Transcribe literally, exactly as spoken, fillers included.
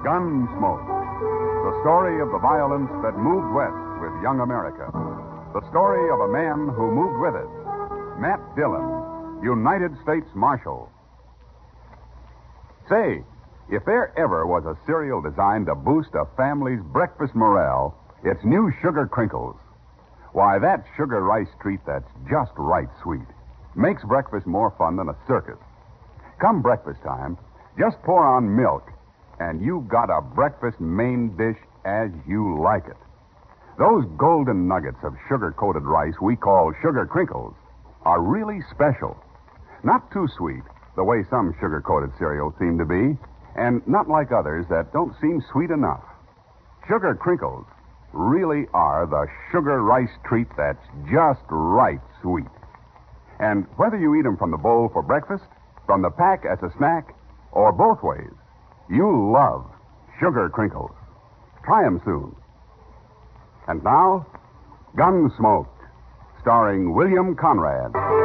Gunsmoke, the story of the violence that moved west with young America. The story of a man who moved with it. Matt Dillon, United States Marshal. Say, if there ever was a cereal designed to boost a family's breakfast morale, it's new Sugar Crinkles. Why, that sugar rice treat that's just right sweet makes breakfast more fun than a circus. Come breakfast time, just pour on milk, and you've got a breakfast main dish as you like it. Those golden nuggets of sugar-coated rice we call Sugar Crinkles are really special. Not too sweet, the way some sugar-coated cereals seem to be, and not like others that don't seem sweet enough. Sugar Crinkles really are the sugar rice treat that's just right sweet. And whether you eat them from the bowl for breakfast, from the pack as a snack, or both ways, you'll love Sugar Crinkles. Try them soon. And now, Gunsmoke, starring William Conrad.